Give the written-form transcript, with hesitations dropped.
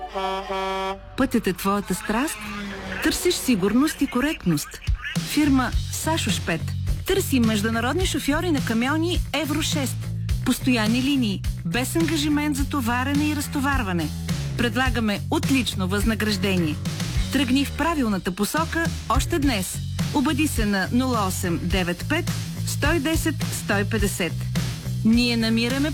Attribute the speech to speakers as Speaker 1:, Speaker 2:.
Speaker 1: Пътят е твоята страст? Търсиш сигурност и коректност. Фирма Сашошпет търси международни шофьори на камиони Евро 6. Постоянни линии, без ангажимент за товарене и разтоварване. Предлагаме отлично възнаграждение. Тръгни в правилната посока още днес. Обади се на 0895 110 150. Ние намираме